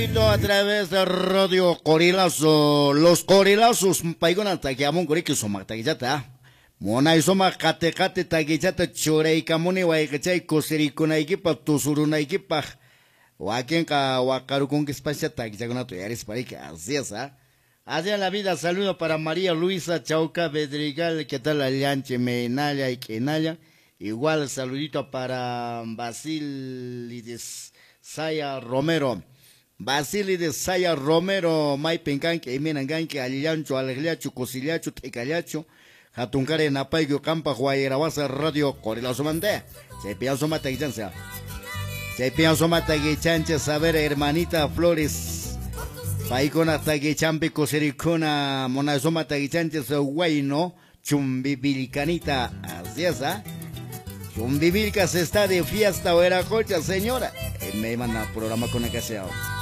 saludito a través de Radio Corilazo. Los Corilazos, paigona taquiamon coriki somak taquillata. Mona y somak kate taquillata chorei camoni waikachay cosiricuna equipa tusuruna equipa. Wakenka wakarukun que espacia taquillaguna tuyaris parica. Así es, Así en la vida, saludo para María Luisa Chauca Bedrigal, que tal Alianche, Menaya y Kenaya. Igual saludito para Basilides Saya Romero. Basilides Saya Romero, Mai Pencan, que Emenangan, que Aliancho, Alegriacho, Cosiliacho, Tecaliacho, Jatuncare, Napaigo, Campa, Guayarabasa, Radio, Corilazo Mandé. Se pienso mataguichanza. Se pienso mataguichancha, saber, hermanita Flores. Paikona taguichampi, Cosericona, Monazoma taguichancha, Guayno, Chumbibilcanita. Así es, Chumbivilca se está de fiesta o era cocha, señora. Me manda programa con la casa.